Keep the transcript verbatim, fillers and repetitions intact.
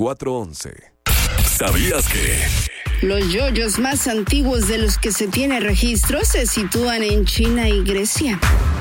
cuatro once. ¿Sabías que los yoyos más antiguos de los que se tiene registro se sitúan en China y Grecia?